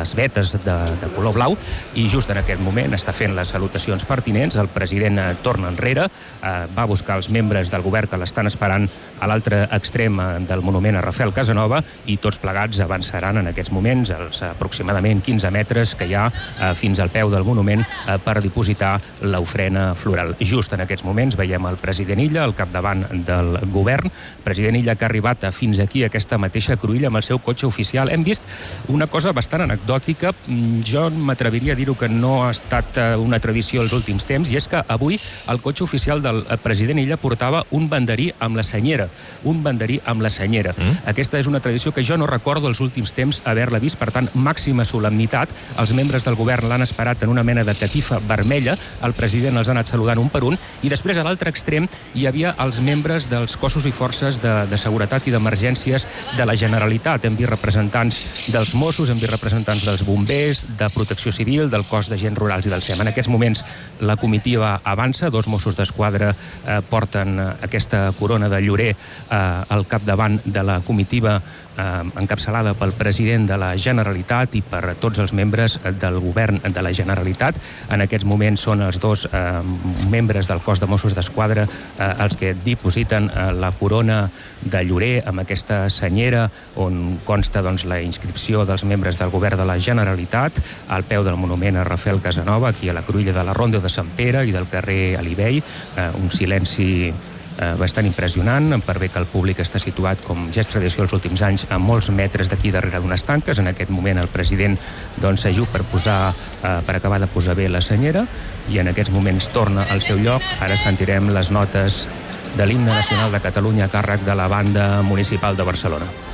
les vetes de color blau, i just en aquest moment està fent les salutacions pertinents. El president torna enrere, va buscar els membres del govern que l'estan esperant a l'altre extrem del monument a Rafael Casanova, i tots plegats avançaran en aquests moments els aproximadament 15 metres que hi ha fins al peu del monument per dipositar l'ofrena floral. Just en aquests moments veiem el president Illa al capdavant del govern, president Illa que ha arribat fins aquí, a aquesta mateixa cruïlla, amb el seu cotxe oficial. Hem vist una cosa bastant anecdòtica, jo m'atreviria a dir-ho que no ha estat una tradició els últims temps, i és que avui el cotxe oficial del president Illa portava un banderí amb la senyera. Un banderí amb la senyera. Aquesta és una tradició que jo no recordo els últims temps haver-la vist, per tant, màxima solemnitat. Els membres del govern l'han esperat en una mena de catifa vermella, el president els ha anat saludant un per un, i després a l'altre extrem hi havia els membres dels cossos i forces de seguretat i d'emergències de la Generalitat. Hem vist representants dels Mossos, hem vist representants dels bombers, de Protecció Civil, del cos d'agents rurals i del SEM. En aquests moments la comitiva avança, 2 Mossos d'Esquadra porten aquesta corona de llorer al capdavant de la comitiva encapçalada pel president de la Generalitat i per tots els membres del govern de la Generalitat. En aquests moments són els 2 membres del cos de Mossos d'Esquadra els que dipositen la corona de llorer amb aquesta senyera on consta la inscripció dels membres del govern de la Generalitat al peu del monument a Rafael Casanova, aquí a la cruïlla de la Ronda de Sant Pere i del carrer Alibey. Un silenci bastant impressionant, per bé que el públic està situat, com ja és tradició els últims anys, a molts metres d'aquí darrere d'unes tanques. En aquest moment el president s'ajup per acabar de posar bé la senyera, i en aquests moments torna al seu lloc. Ara sentirem les notes de l'himne nacional de Catalunya a càrrec de la banda municipal de Barcelona.